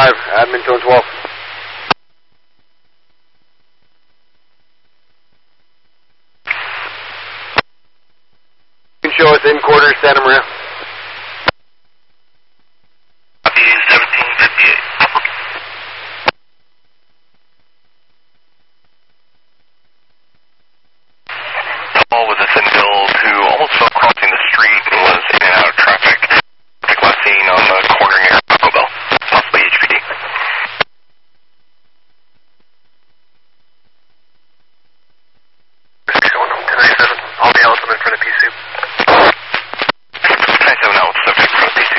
5, admin 212. You can show us in quarters, Santa Maria.